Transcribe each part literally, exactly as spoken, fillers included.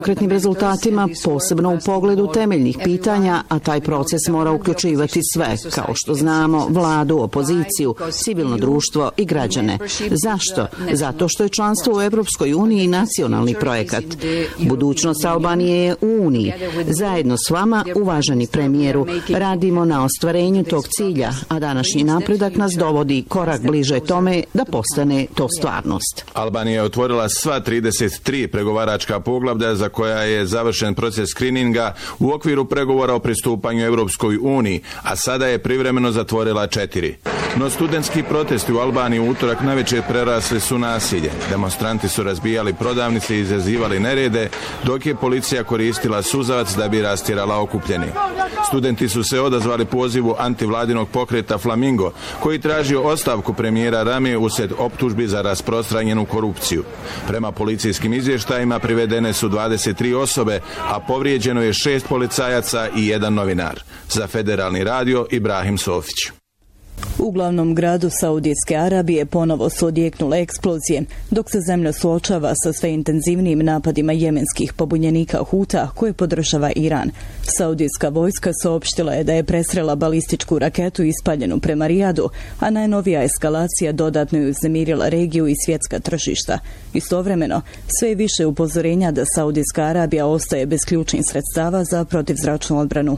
konkretnim rezultatima, posebno u pogledu temeljnih pitanja, a taj proces mora uključivati sve, kao što znamo, vladu, opoziciju, civilno društvo i građane. Zašto? Zato što je članstvo u Evropskoj uniji nacionalni projekat. Budućnost Albanije je u Uniji. Zajedno s vama, uvaženi premijeru, radimo na ostvarenju tog cilja, a današnji napredak nas dovodi korak bliže tome da postane to stvarnost. Albanija je otvorila sva trideset tri pregovaračka poglavlja za koja je završen proces skrininga u okviru pregovora o pristupanju Evropskoj uniji, a sada je privremeno zatvorila četiri. No studentski protesti u Albaniji u utorak navečer prerasli su nasilje. Demonstranti su razbijali prodavnice i izazivali nerede, dok je policija koristila suzavac da bi rastjerala okupljeni. Studenti su se odazvali pozivu antivladinog pokreta Flamingo, koji tražio ostavku premijera Rame usred optužbi za rasprostranjenu korupciju. Prema policijskim izvještajima privedene su dvadeset tri osobe, a povrijeđeno je šest policajaca i jedan novinar. Za Federalni radio Ibrahim Sofić. U glavnom gradu Saudijske Arabije ponovo su odjeknule eksplozije, dok se zemlja suočava sa sve intenzivnijim napadima jemenskih pobunjenika Huta koje podržava Iran. Saudijska vojska saopštila je da je presrela balističku raketu ispaljenu prema Rijadu, a najnovija eskalacija dodatno je uznemirila regiju i svjetska tržišta. Istovremeno, sve je više upozorenja da Saudijska Arabija ostaje bez ključnih sredstava za protivzračnu odbranu.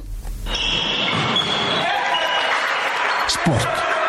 Sport.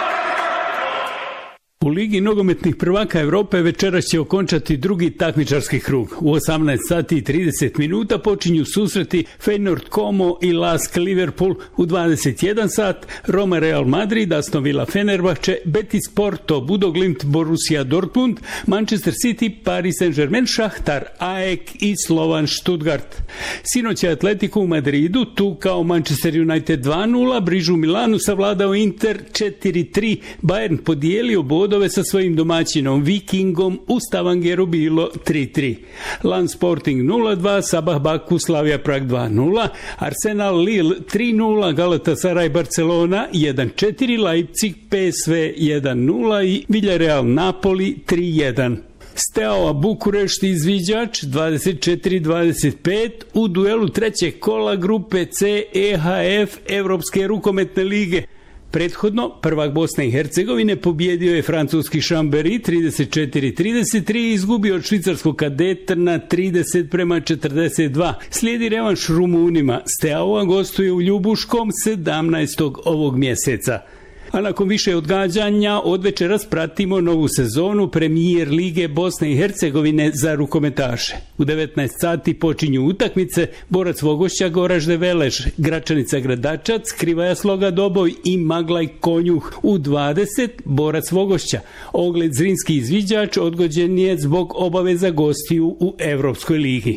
U Ligi nogometnih prvaka Evrope večeras će okončati drugi takmičarski krug. U osamnaest sati i trideset minuta počinju susreti Feyenoord Como i Lask Liverpool, u dvadeset jedan sat Roma Real Madrid, Aston Villa Fenerbahče, Betis Porto, Budoglimt Borussia Dortmund, Manchester City, Paris Saint-Germain, Šahtar, A E K i Slovan Stuttgart. Sinoć je Atletico u Madridu tu kao Manchester United dva nula, Brižu Milanu savladao Inter četiri tri, Bayern podijelio bod sa svojim domaćinom Vikingom, u Stavangeru bilo tri tri. Lan Sporting nula dva, Sabah Baku Slavia Prag dva nula, Arsenal Lille tri nula, Galatasaray Barcelona jedan četiri, Leipzig P S V jedan nula i Villarreal Napoli tri jedan. Steaua Bukurešt izviđač dvadeset četiri dvadeset pet u duelu trećeg kola grupe C E H F Evropske rukometne lige. Prethodno, prvak Bosne i Hercegovine pobjedio je francuski Chambéry trideset četiri trideset tri i izgubio od švicarskog Kadeta na trideset prema četrdeset dva. Slijedi revanš Rumunima. Steaua gostuje u Ljubuškom sedamnaestog ovog mjeseca. A nakon više odgađanja od večeras pratimo novu sezonu Premijer Lige Bosne i Hercegovine za rukometaše. U devetnaest sati počinju utakmice Borac Vogošća Goražde Veleš, Gračanica Gradačac, Krivaja Sloga Doboj i Maglaj Konjuh. U dvadeset Borac Vogošća. Ogled Zrinski izviđač odgođen je zbog obaveza gostiju u Evropskoj ligi.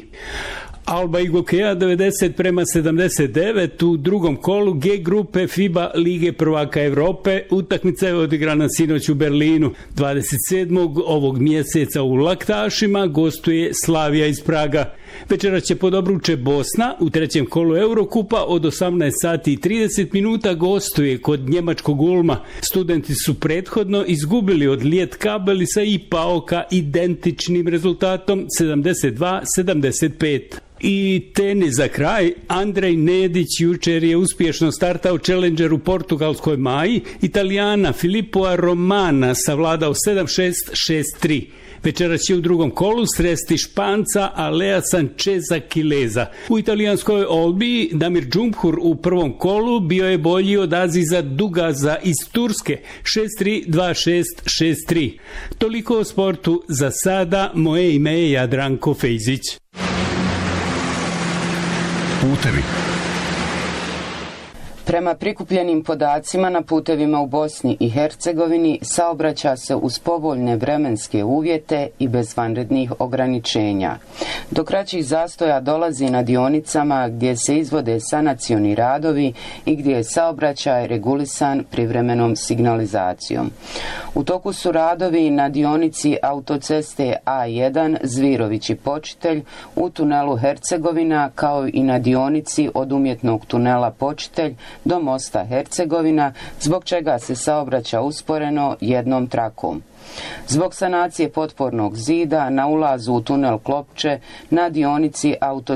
Alba i Gokeja devedeset prema sedamdeset devet u drugom kolu G grupe FIBA Lige prvaka Evrope. Utakmica je odigrana sinoć u Berlinu. dvadeset sedmog ovog mjeseca u Laktašima gostuje Slavija iz Praga. Večera će pod obruče Bosna u trećem kolu Eurokupa od osamnaest sati i trideset minuta gostuje kod njemačkog Ulma. Studenti su prethodno izgubili od Lietkabelisa i Paoka identičnim rezultatom sedamdeset dva sedamdeset pet. I tenis za kraj. Andrej Nedić jučer je uspješno startao Challenger u portugalskoj Maji. Italijana Filippoa Romana savladao sedam šest šest tri. Večeras će u drugom kolu sresti Španca Alea Sancheza Kileza. U italijanskoj Olbiji Damir Džumhur u prvom kolu bio je bolji od Aziza Dugaza iz Turske šest tri dva šest šest tri. Toliko o sportu za sada. Moje ime je Jadranko Fejzić. Putevi. Prema prikupljenim podacima na putevima u Bosni i Hercegovini saobraća se uz povoljne vremenske uvjete i bez vanrednih ograničenja. Do kraćih zastoja dolazi na dionicama gdje se izvode sanacioni radovi i gdje je saobraćaj regulisan privremenom signalizacijom. U toku su radovi na dionici autoceste A jedan Zvirović i Počitelj u tunelu Hercegovina, kao i na dionici od umjetnog tunela Počitelj do mosta Hercegovina, zbog čega se saobraća usporeno jednom trakom. Zbog sanacije potpornog zida na ulazu u tunel Klopče na dionici autoceste